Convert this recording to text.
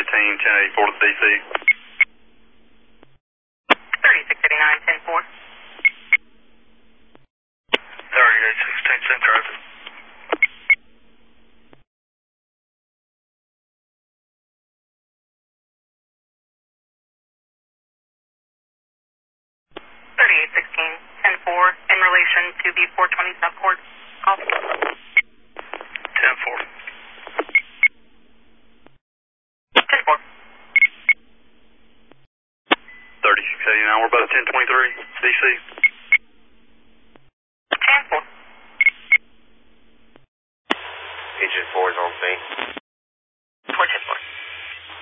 1084 to DC. 3689, 10-4. 3816, same traffic. 3816, 10-4, in relation to B420 Southport. Call. 10-4. 10-4. 3689, we're about 1023, DC. 10-4. Agent 4 is on scene.